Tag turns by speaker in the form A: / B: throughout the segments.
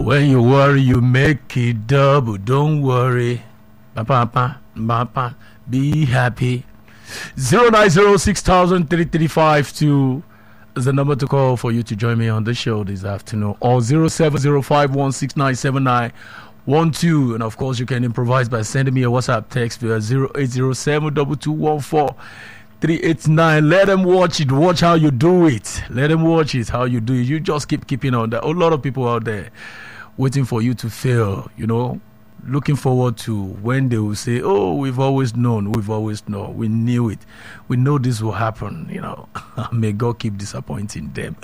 A: When you worry, you make it double. Don't worry. Be happy. 0906335 is the number to call for you to join me on the show this afternoon, or 07051697912. And of course, you can improvise by sending me a WhatsApp text via 08072214-389. Let them watch it. Watch how you do it. Let them watch it, how you do it. You just keeping on that. A lot of people out there waiting for you to fail, looking forward to when they will say, oh, we've always known, we knew it, we know this will happen. May God keep disappointing them.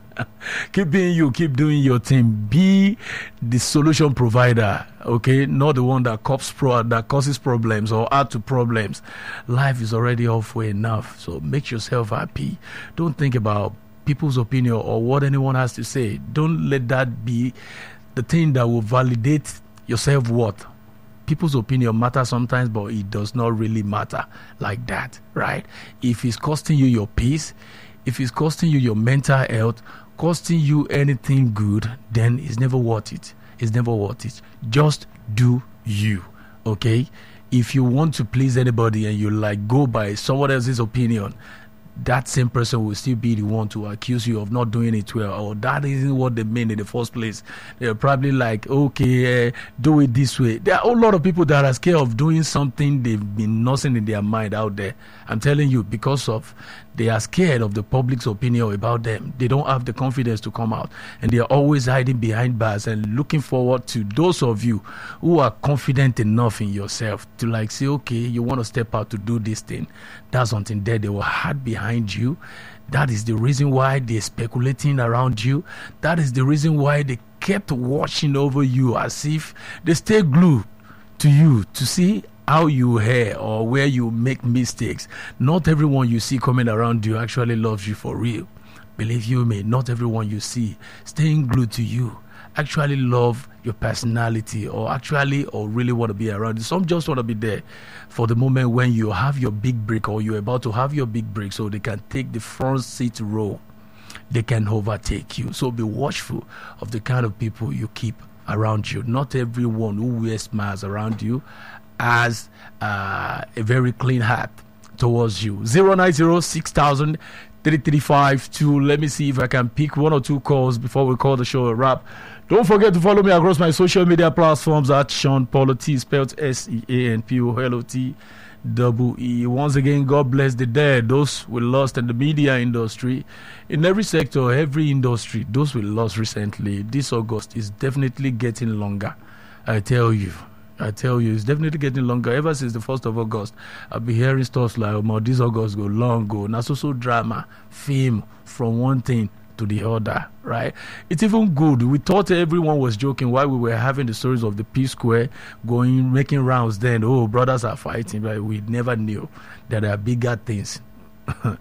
A: Keep being you, keep doing your thing, be the solution provider, okay, not the one that causes problems or add to problems. Life is already halfway enough, so make yourself happy. Don't think about people's opinion or what anyone has to say. Don't let that be the thing that will validate your self-worth. People's opinion matters sometimes, but it does not really matter like that, right? If it's costing you your peace, if it's costing you your mental health, costing you anything good, then it's never worth it. It's never worth it. Just do you, okay? If you want to please anybody and you go by someone else's opinion, that same person will still be the one to accuse you of not doing it well, or that isn't what they meant in the first place. They're probably okay, do it this way. There are a lot of people that are scared of doing something they've been nursing in their mind out there. I'm telling you, because of they are scared of the public's opinion about them. They don't have the confidence to come out, and they are always hiding behind bars and looking forward to those of you who are confident enough in yourself to say, okay, you want to step out to do this thing. That's something there. They will hide behind you. That is the reason why they're speculating around you. That is the reason why they kept watching over you as if they stay glued to you to see how you hear or where you make mistakes. Not everyone you see coming around you actually loves you for real. Believe you me, not everyone you see staying glued to you actually love your personality or really want to be around you. Some just want to be there for the moment when you have your big break, or you're about to have your big break, so they can take the front seat row. They can overtake you. So be watchful of the kind of people you keep around you. Not everyone who wears smiles around you has a very clean heart towards you. 0906335. Let me see if I can pick one or two calls before we call the show a wrap. Don't forget to follow me across my social media platforms at Sean Paulo T, spelled SEANPOLOTEE. Once again, God bless the dead, those we lost in the media industry, in every sector, every industry, those we lost recently. This August is definitely getting longer. I tell you, it's definitely getting longer. Ever since the 1st of August, I've been hearing stuff like, this August go long, go. Now, so drama, fame, from one thing to the other, right? It's even good. We thought everyone was joking while we were having the stories of the P Square making rounds then. Oh, brothers are fighting, but we never knew that there are bigger things